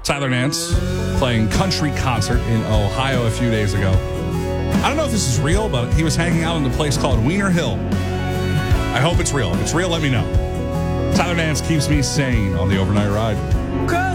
Tyler Nance playing country concert in Ohio a few days ago. I don't know if this is real, but he was hanging out in the place called Wiener Hill. I hope it's real. If it's real, let me know. Tyler Nance keeps me sane on the overnight ride.